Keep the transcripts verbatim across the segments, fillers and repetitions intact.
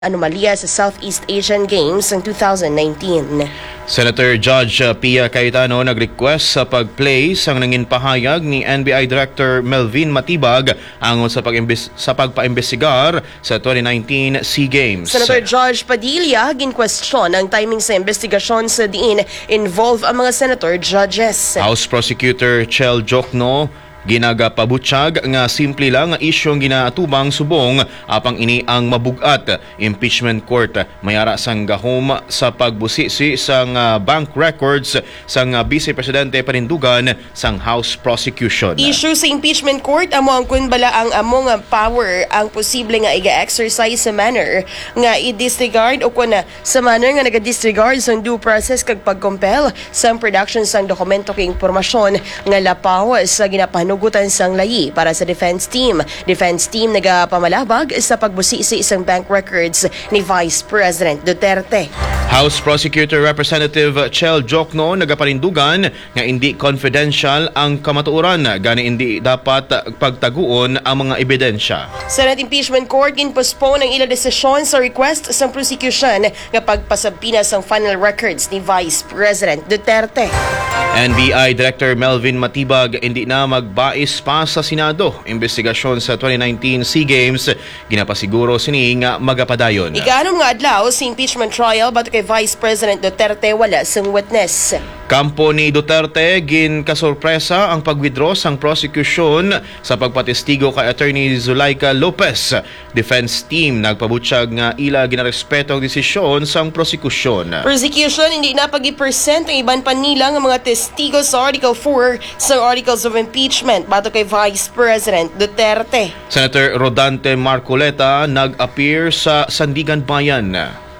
anomalya sa Southeast Asian Games ng two thousand nineteen. Senator Judge Pia Cayetano nag-request sa pag-play sang nangin pahayag ni N B I Director Melvin Matibag angon sa pag-imbes sa pagpaimbestigar sa twenty nineteen SEA Games. Senator George Padilla ginkwestiyon ang timing sa investigasyon sa diin involve ang mga senator judges. House Prosecutor Chel Jokno ginagapabutyag nga simple lang nga isyong ginaatubang subong apang ini ang mabugat impeachment court mayara sang gahom sa pagbusisi sang uh, bank records sang uh, Vice Presidente panindugan sang House Prosecution. Issue sa impeachment court amo ang kun bala ang amo nga power ang posible nga iga-exercise sa manner nga i-disregard o kun sa manner nga naga-disregard sang due process kag pag-compel sang production sang dokumento kay impormasyon nga lapaw sa ginapanugutan sang layi para sa defense team. Defense team nagapamalabag sa pagbusisi isang bank records ni Vice President Duterte. House Prosecutor Representative Chel Jokno nagaparindugan nga hindi confidential ang kamatuoran gani hindi dapat pagtaguon ang mga ebidensya. Senate Impeachment Court ginpostpone ang ilang desisyon sa request sa prosecution nga pagpasabpina sang final records ni Vice President Duterte. N B I Director Melvin Matibag hindi na magbais pa sa Senado. Investigasyon sa twenty nineteen SEA Games ginapasiguro sini nga magapadayon. Ikanom nga adlaw sa impeachment trial bato kay Vice President Duterte wala sang witness. Kampo ni Duterte gin kasorpresa ang pag-withdraw sang prosecution sa pagpatestigo kay Attorney Zulaika Lopez. Defense team nagpabutyag nga ila ginarespeto ang desisyon sang prosecution. Prosecution hindi na pag-i-present ang iban pa nila nga mga testigo sa Article four sa Articles of Impeachment bato kay Vice President Duterte. Senator Rodante Marcoleta nag-appear sa Sandigan Bayan.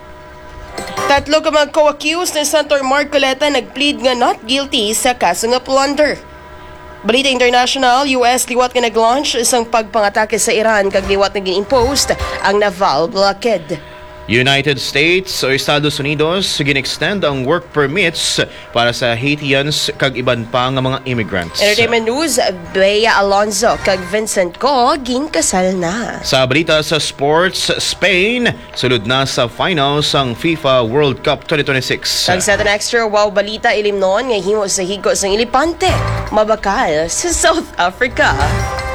Tatlo ka mga co-accused ni Senator Marcoleta nag-plead nga not guilty sa kaso nga plunder. Balita International, U S liwat nga nag-launch isang pagpangatake sa Iran kag liwat nga gin-imposed ang naval blockade. United States o Estados Unidos gin-extend ang work permits para sa Haitians kag iban pa nga mga immigrants. Entertainment news, Bea Alonzo kag Vincent Co ginkasal na. Sa balita sa sports, Spain sulod na sa finals ang FIFA World Cup twenty twenty-six. Kag sa tan extra wow balita ilimnon nga himo sa higo sang Ilipante, mabakal sa South Africa.